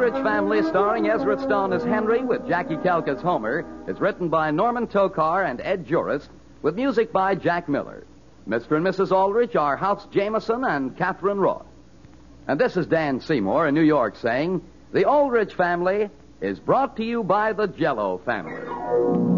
Aldrich Family, starring Everett Stone as Henry with Jackie Kelk as Homer, is written by Norman Tokar and Ed Juris, with music by Jack Miller. Mr. and Mrs. Aldrich are House Jameson and Catherine Roth. And this is Dan Seymour in New York saying, The Aldrich Family is brought to you by the Jell-O family.